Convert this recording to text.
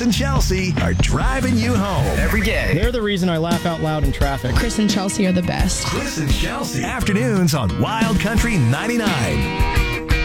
Chris and Chelsea are driving you home every day. They're the reason I laugh out loud in traffic. Chris and Chelsea are the best. Chris and Chelsea. Afternoons on Wild Country 99.